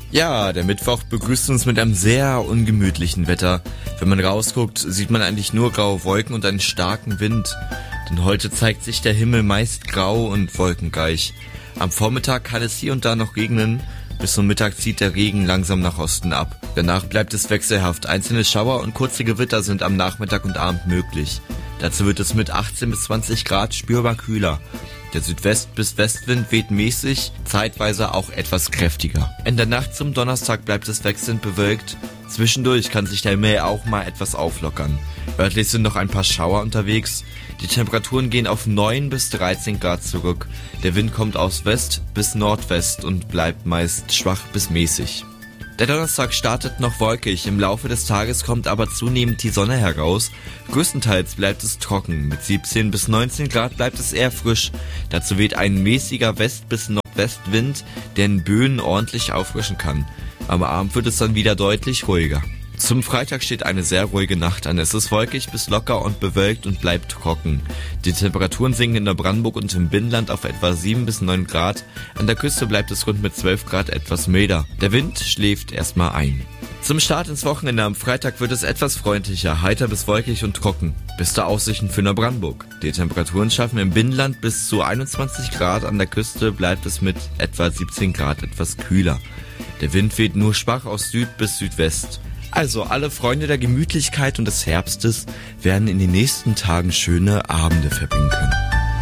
Ja, der Mittwoch begrüßt uns mit einem sehr ungemütlichen Wetter. Wenn man rausguckt, sieht man eigentlich nur graue Wolken und einen starken Wind. Denn heute zeigt sich der Himmel meist grau und wolkengleich. Am Vormittag kann es hier und da noch regnen. Bis zum Mittag zieht der Regen langsam nach Osten ab. Danach bleibt es wechselhaft. Einzelne Schauer und kurze Gewitter sind am Nachmittag und Abend möglich. Dazu wird es mit 18 bis 20 Grad spürbar kühler. Der Südwest- bis Westwind weht mäßig, zeitweise auch etwas kräftiger. In der Nacht zum Donnerstag bleibt es wechselnd bewölkt. Zwischendurch kann sich der Himmel auch mal etwas auflockern. Örtlich sind noch ein paar Schauer unterwegs. Die Temperaturen gehen auf 9 bis 13 Grad zurück. Der Wind kommt aus West bis Nordwest und bleibt meist schwach bis mäßig. Der Donnerstag startet noch wolkig, im Laufe des Tages kommt aber zunehmend die Sonne heraus. Größtenteils bleibt es trocken, mit 17 bis 19 Grad bleibt es eher frisch. Dazu weht ein mäßiger West- bis Nordwestwind, der in Böen ordentlich auffrischen kann. Am Abend wird es dann wieder deutlich ruhiger. Zum Freitag steht eine sehr ruhige Nacht an. Es ist wolkig bis locker und bewölkt und bleibt trocken. Die Temperaturen sinken in Neubrandenburg und im Binnenland auf etwa 7 bis 9 Grad. An der Küste bleibt es rund mit 12 Grad etwas milder. Der Wind schläft erstmal ein. Zum Start ins Wochenende am Freitag wird es etwas freundlicher, heiter bis wolkig und trocken. Beste Aussichten für Neubrandenburg. Die Temperaturen schaffen im Binnenland bis zu 21 Grad. An der Küste bleibt es mit etwa 17 Grad etwas kühler. Der Wind weht nur schwach aus Süd bis Südwest. Also alle Freunde der Gemütlichkeit und des Herbstes werden in den nächsten Tagen schöne Abende verbringen können.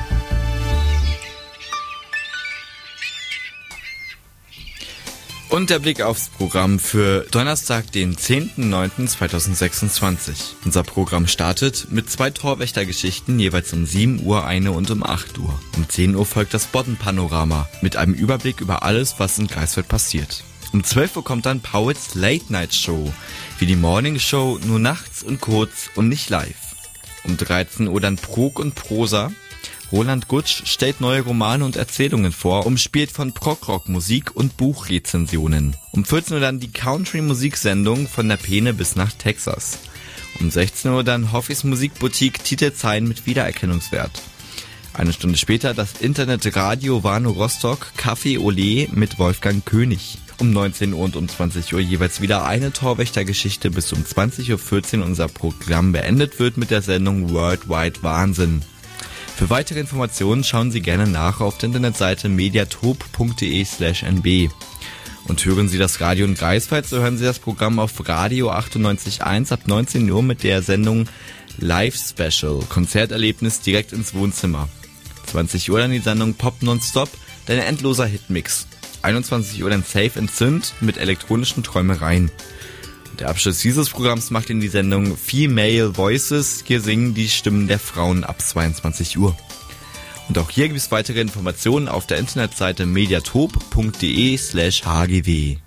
Und der Blick aufs Programm für Donnerstag, den 10.09.2026. Unser Programm startet mit 2 Torwächtergeschichten, jeweils um 7 Uhr eine und um 8 Uhr. Um 10 Uhr folgt das Boddenpanorama mit einem Überblick über alles, was in Greifswald passiert. Um 12 Uhr kommt dann Pauls Late Night Show, wie die Morning Show, nur nachts und kurz und nicht live. Um 13 Uhr dann Prog und Prosa. Roland Gutsch stellt neue Romane und Erzählungen vor, umspielt von Prog-Rock-Musik und Buchrezensionen. Um 14 Uhr dann die Country-Musiksendung von der Peene bis nach Texas. Um 16 Uhr dann Hoffis Musikboutique Titelzeilen mit Wiedererkennungswert. Eine Stunde später das Internetradio Warnow Rostock Café Olé mit Wolfgang König. Um 19 Uhr und um 20 Uhr jeweils wieder eine Torwächtergeschichte, bis um 20.14 Uhr unser Programm beendet wird mit der Sendung Worldwide Wahnsinn. Für weitere Informationen schauen Sie gerne nach auf der Internetseite mediatop.de/nb. Und hören Sie das Radio in Greifswald, so hören Sie das Programm auf Radio 98.1 ab 19 Uhr mit der Sendung Live Special, Konzerterlebnis direkt ins Wohnzimmer. 20 Uhr dann die Sendung Pop Nonstop, dein endloser Hitmix. 21 Uhr dann Safe and Synth mit elektronischen Träumereien. Der Abschluss dieses Programms macht in die Sendung Female Voices. Hier singen die Stimmen der Frauen ab 22 Uhr. Und auch hier gibt es weitere Informationen auf der Internetseite mediatop.de/hgw.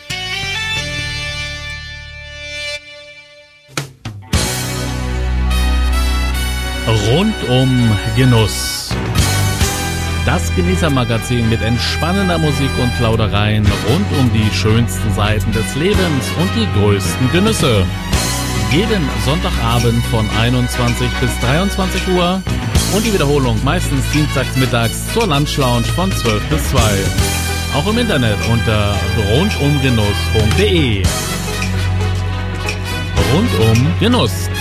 Rundum Genuss. Das Genießermagazin mit entspannender Musik und Plaudereien rund um die schönsten Seiten des Lebens und die größten Genüsse. Jeden Sonntagabend von 21 bis 23 Uhr und die Wiederholung meistens dienstags mittags zur Lunchlounge von 12 bis 2. Auch im Internet unter rundumgenuss.de. Rundum Genuss.